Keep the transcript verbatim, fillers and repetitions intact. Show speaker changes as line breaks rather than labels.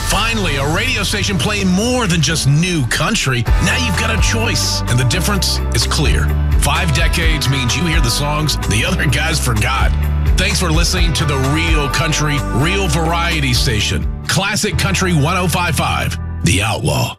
Finally, a radio station playing more than just new country. Now you've got a choice, and the difference is clear. Five decades means you hear the songs the other guys forgot. Thanks for listening to the Real Country, Real Variety Station. Classic Country one oh five point five, The Outlaw.